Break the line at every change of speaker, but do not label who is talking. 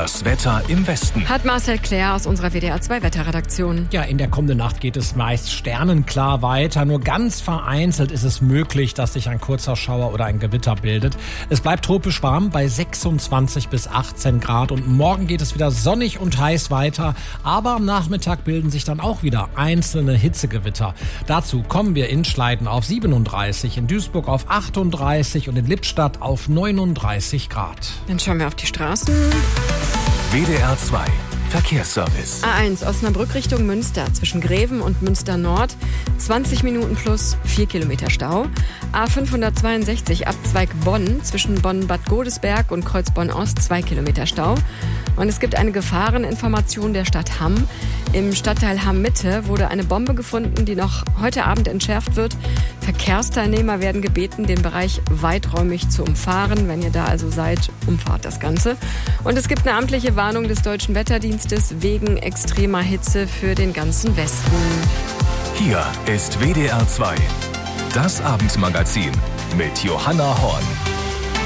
Das Wetter im Westen.
Hat Marcel Claire aus unserer WDR 2 Wetterredaktion.
Ja, in der kommenden Nacht geht es meist sternenklar weiter. Nur ganz vereinzelt ist es möglich, dass sich ein kurzer Schauer oder ein Gewitter bildet. Es bleibt tropisch warm bei 26 bis 18 Grad. Und morgen geht es wieder sonnig und heiß weiter. Aber am Nachmittag bilden sich dann auch wieder einzelne Hitzegewitter. Dazu kommen wir in Schleiden auf 37, in Duisburg auf 38 und in Lippstadt auf 39 Grad.
Dann schauen wir auf die Straßen.
WDR 2 Verkehrsservice.
A1 Osnabrück Richtung Münster zwischen Greven und Münster Nord 20 Minuten plus 4 Kilometer Stau. A562 Abzweig Bonn zwischen Bonn-Bad Godesberg und Kreuzbonn-Ost 2 Kilometer Stau. Und es gibt eine Gefahreninformation der Stadt Hamm. Im Stadtteil Hamm-Mitte wurde eine Bombe gefunden, die noch heute Abend entschärft wird. Verkehrsteilnehmer werden gebeten, den Bereich weiträumig zu umfahren. Wenn ihr da also seid, umfahrt das Ganze. Und es gibt eine amtliche Warnung des Deutschen Wetterdienstes wegen extremer Hitze für den ganzen Westen.
Hier ist WDR 2, das Abendmagazin mit Johanna Horn.